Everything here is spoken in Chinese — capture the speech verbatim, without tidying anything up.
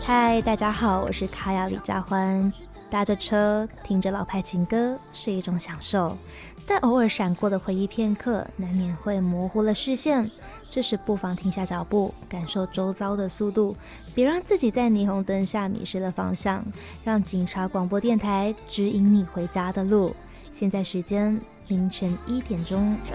嗨，大家好，我是卡雅李佳欢。搭着车，听着老派情歌是一种享受，但偶尔闪过的回忆片刻，难免会模糊了视线。这时不妨停下脚步，感受周遭的速度，别让自己在霓虹灯下迷失了方向。让警察广播电台指引你回家的路。现在时间凌晨一点钟。